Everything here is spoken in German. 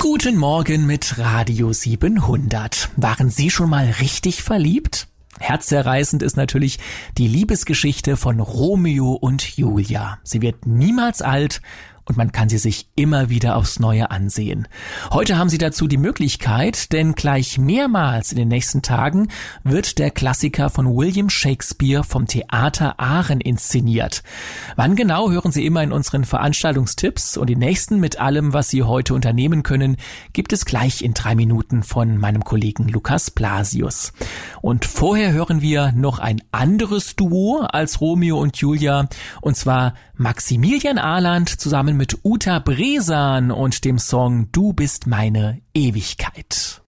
Guten Morgen mit Radio 700. Waren Sie schon mal richtig verliebt? Herzzerreißend ist natürlich die Liebesgeschichte von Romeo und Julia. Sie wird niemals alt und man kann sie sich immer wieder aufs Neue ansehen. Heute haben Sie dazu die Möglichkeit, denn gleich mehrmals in den nächsten Tagen wird der Klassiker von William Shakespeare vom Theater Aachen inszeniert. Wann genau, hören Sie immer in unseren Veranstaltungstipps, und die nächsten mit allem, was Sie heute unternehmen können, gibt es gleich in 3 Minuten von meinem Kollegen Lukas Blasius. Und vorher hören wir noch ein anderes Duo als Romeo und Julia, und zwar Maximilian Arland zusammen mit Uta Bresan und dem Song Du bist meine Ewigkeit.